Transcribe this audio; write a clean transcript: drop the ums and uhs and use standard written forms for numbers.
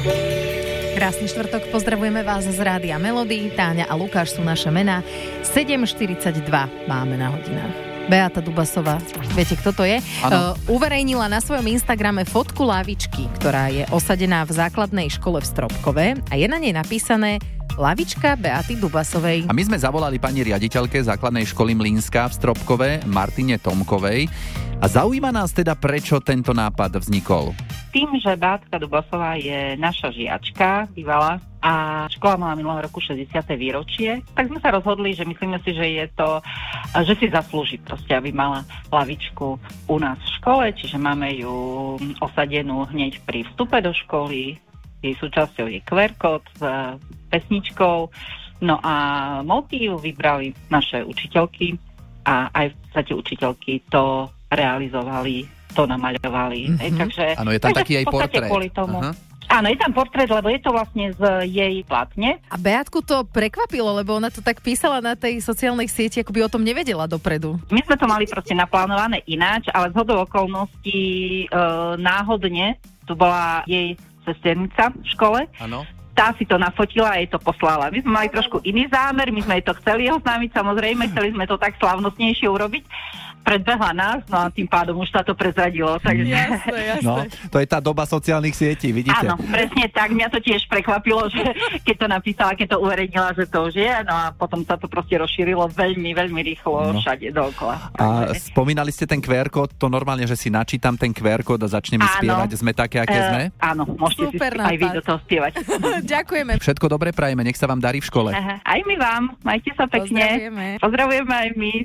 Krásny štvrtok, pozdravujeme vás z Rádia Melody. Táňa a Lukáš sú naše mená. 7:42 máme na hodinách. Beata Dubasová, viete, kto to je? Uverejnila na svojom Instagrame fotku lavičky, ktorá je osadená v základnej škole v Stropkove a je na nej napísané lavička Beaty Dubasovej. A my sme zavolali pani riaditeľke základnej školy Mlýnska v Stropkove, Martine Tomkovej. A zaujíma nás teda, prečo tento nápad vznikol. Tým, že Beatka Dubasová je naša žiačka, bývala, a škola mala minulého roku 60. výročie, tak sme sa rozhodli, že myslíme si, že je to, že si zaslúži proste, aby mala lavičku u nás v škole, čiže máme ju osadenú hneď pri vstupe do školy, jej súčasťou je QR kód s pesničkou, no a motív vybrali naše učiteľky a aj v podstate učiteľky to realizovali, to namaľovali. Takže, áno, je tam taký aj portrét. Tomu, áno, je tam portrét, lebo je to vlastne z jej platne. A Beatku to prekvapilo, lebo ona to tak písala na tej sociálnej sieti, ako by o tom nevedela dopredu. My sme to mali proste naplánované ináč, ale zhodou okolností náhodne tu bola jej sesternica v škole. Áno. Tá si to nafotila a jej to poslala. My sme mali trošku iný zámer, my sme jej to chceli oznámiť, samozrejme, chceli sme to tak slávnostnejšie urobiť. Predbehla nás, no a tým pádom už sa to prezradilo. Takže... Jasné. No, to je tá doba sociálnych sietí, vidíte? Áno, presne tak. Mňa to tiež prekvapilo, že keď to napísala, keď to uverejnila, že to už je, no a potom sa to proste rozšírilo veľmi, veľmi rýchlo všade dookola. A spomínali ste ten QR kód, to normálne, že si načítam ten QR kód a začneme spievať. Sme také, aké sme? Áno, môžete super si aj vy do toho spievať. Ďakujeme. Všetko dobre prajeme, nech sa vám darí v škole. Aj my vám, majte sa pekne. Pozdravujeme aj my.